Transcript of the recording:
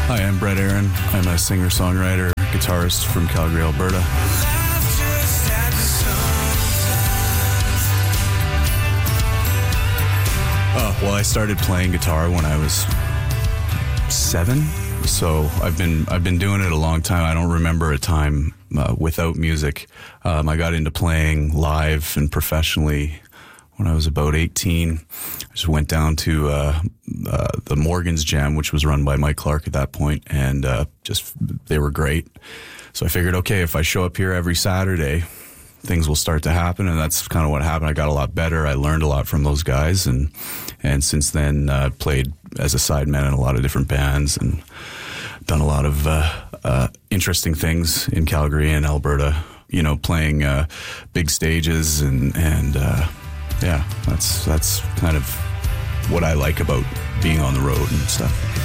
Hi, I'm Brett Aaron. I'm a singer-songwriter, guitarist from Calgary, Alberta. Well, I started playing guitar when I was 7, so I've been doing it a long time. I don't remember a time without music. I got into playing live and professionally when I was about 18. I just went down to the Morgan's Jam, which was run by Mike Clark at that point, and they were great. So I figured, okay, if I show up here every Saturday, things will start to happen, and that's kind of what happened. I got a lot better. I learned a lot from those guys, and since then played as a sideman in a lot of different bands and done a lot of interesting things in Calgary and Alberta. You know, playing big stages and yeah, that's kind of what I like about being on the road and stuff.